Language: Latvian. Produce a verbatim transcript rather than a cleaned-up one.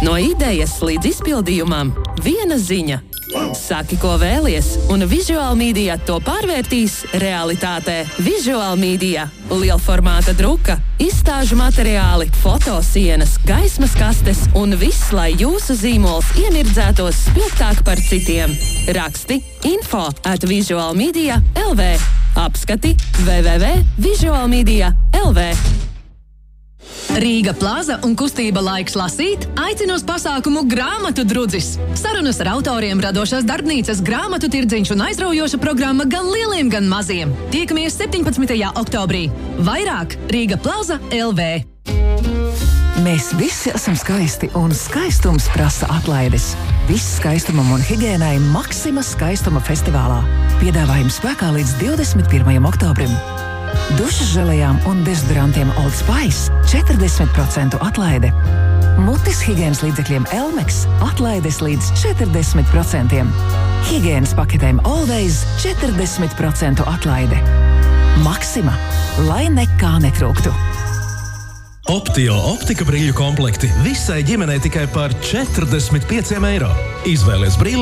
No idejas līdz izpildījumam viena ziņa. Saki, ko vēlies, un Visual Media to pārvērtīs realitātē. Visual Media – lielformāta druka, izstāžu materiāli, fotosienas, gaismas kastes un viss, lai jūsu zīmols iemirdzētos spilgtāk par citiem. Raksti info at visualmedia dot l v. Apskati w w w punkt visualmedia punkt l v. Rīga Plaza un kustība Laiks lasīt aicina uz pasākumu Grāmatu drudzis. Sarunas ar autoriem, radošās darbnīcas, grāmatu tirdziņš un aizraujoša programma gan lieliem, gan maziem. Tiekamies septiņpadsmitajā oktobrī. Vairāk Rīga Plaza punkt l v. Mēs visi esam skaisti, un skaistums prasa atlaides. Viss skaistumam un higiēnai Maxima skaistuma festivālā. Piedāvājums spēkā līdz divdesmit pirmajam oktobrim. Dušas želejām un dezodorantiem Old Spice četrdesmit procentu atlaide. Mutes higiēnas līdzekļiem Elmex atlaides līdz četrdesmit procentiem. Higiēnas paketēm Always četrdesmit procentu atlaide. Maxima, lai nekā netrūktu. Optio optika brīļu komplekti visai ģimenei tikai par četrdesmit pieciem eiro. Izvēlies brīļus